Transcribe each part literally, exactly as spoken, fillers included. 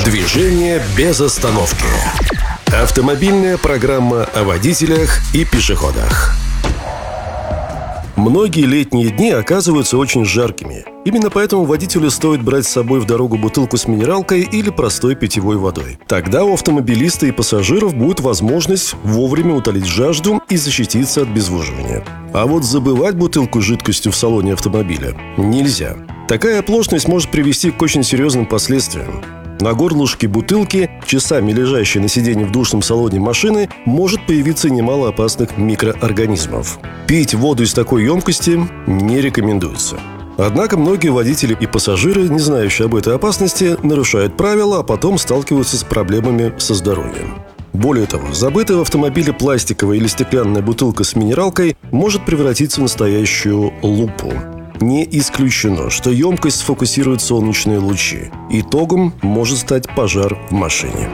Движение без остановки. Автомобильная программа о водителях и пешеходах. Многие летние дни оказываются очень жаркими. Именно поэтому водителю стоит брать с собой в дорогу бутылку с минералкой или простой питьевой водой. Тогда у автомобилиста и пассажиров будет возможность вовремя утолить жажду и защититься от обезвоживания. А вот забывать бутылку с жидкостью в салоне автомобиля нельзя. Такая оплошность может привести к очень серьезным последствиям. На горлышке бутылки, часами лежащей на сиденье в душном салоне машины, может появиться немало опасных микроорганизмов. Пить воду из такой емкости не рекомендуется. Однако многие водители и пассажиры, не знающие об этой опасности, нарушают правила, а потом сталкиваются с проблемами со здоровьем. Более того, забытая в автомобиле пластиковая или стеклянная бутылка с минералкой может превратиться в настоящую лупу. Не исключено, что емкость сфокусирует солнечные лучи. Итогом может стать пожар в машине.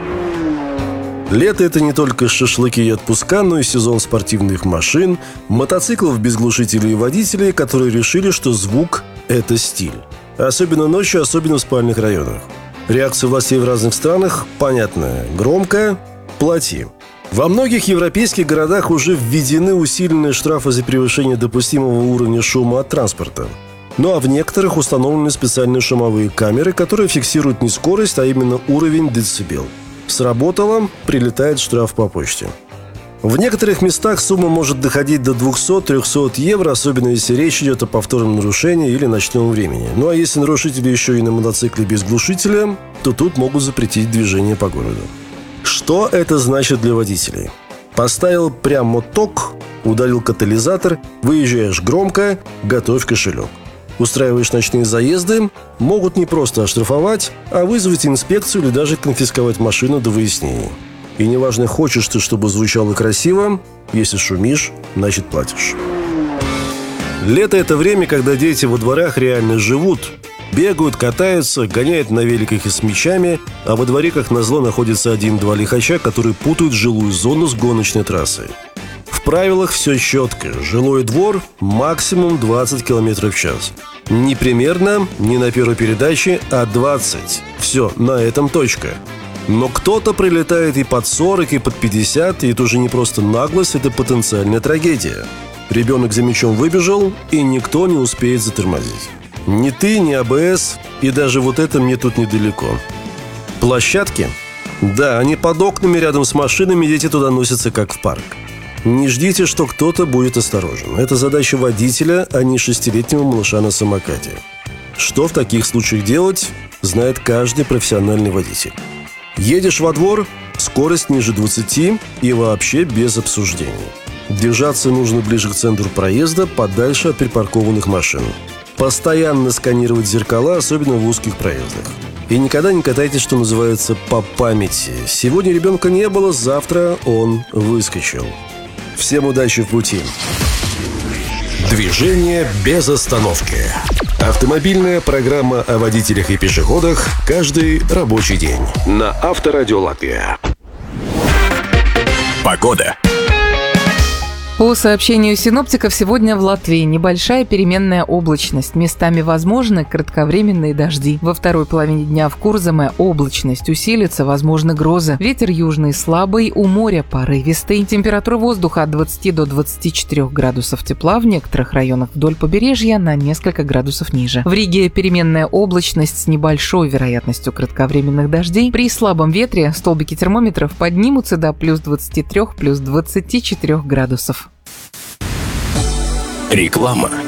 Лето – это не только шашлыки и отпуска, но и сезон спортивных машин, мотоциклов без глушителей и водителей, которые решили, что звук – это стиль. Особенно ночью, особенно в спальных районах. Реакция властей в разных странах понятная. Громко – плати. Во многих европейских городах уже введены усиленные штрафы за превышение допустимого уровня шума от транспорта. Ну а в некоторых установлены специальные шумовые камеры, которые фиксируют не скорость, а именно уровень децибел. Сработало – прилетает штраф по почте. В некоторых местах сумма может доходить до двести-триста евро, особенно если речь идет о повторном нарушении или ночном времени. Ну а если нарушители еще и на мотоцикле без глушителя, то тут могут запретить движение по городу. Что это значит для водителей? Поставил прямо ток, удалил катализатор, выезжаешь громко, готовь кошелек. Устраиваешь ночные заезды, могут не просто оштрафовать, а вызвать инспекцию или даже конфисковать машину до выяснения. И неважно, хочешь ты, чтобы звучало красиво, если шумишь, значит платишь. Лето – это время, когда дети во дворах реально живут. Бегают, катаются, гоняют на великах и с мячами, а во дворе, как назло, находится один-два лихача, которые путают жилую зону с гоночной трассой. В правилах все четко. Жилой двор максимум двадцать километров в час. Не примерно, не на первой передаче, а двадцать. Все, на этом точка. Но кто-то прилетает и под сорок, и под пятьдесят, и это уже не просто наглость, это потенциальная трагедия. Ребенок за мячом выбежал, и никто не успеет затормозить. Ни ты, ни а бэ эс, и даже вот это мне тут недалеко. Площадки? Да, они под окнами рядом с машинами, дети туда носятся как в парк. Не ждите, что кто-то будет осторожен. Это задача водителя, а не шестилетнего малыша на самокате. Что в таких случаях делать, знает каждый профессиональный водитель. Едешь во двор, скорость ниже двадцати и вообще без обсуждений. Держаться нужно ближе к центру проезда, подальше от припаркованных машин. Постоянно сканировать зеркала, особенно в узких проездах. И никогда не катайтесь, что называется, по памяти. Сегодня ребенка не было, завтра он выскочил. Всем удачи в пути. Движение без остановки. Автомобильная программа о водителях и пешеходах каждый рабочий день. На Авторадио Латвия. Погода. По сообщению синоптиков, сегодня в Латвии небольшая переменная облачность. Местами возможны кратковременные дожди. Во второй половине дня в Курзаме облачность усилится, возможны грозы. Ветер южный слабый, у моря порывистый. Температура воздуха от двадцати до двадцати четырёх градусов тепла. В некоторых районах вдоль побережья на несколько градусов ниже. В Риге переменная облачность с небольшой вероятностью кратковременных дождей. При слабом ветре столбики термометров поднимутся до плюс двадцати трёх, плюс двадцати четырёх градусов. Реклама.